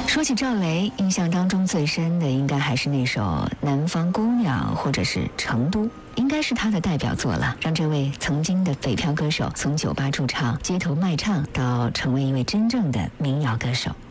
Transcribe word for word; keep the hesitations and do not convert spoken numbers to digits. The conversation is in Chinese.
说起赵雷，印象当中最深的应该还是那首《南方姑娘》或者是《成都》，应该是他的代表作了，让这位曾经的北漂歌手从酒吧驻唱、街头卖唱到成为一位真正的民谣歌手。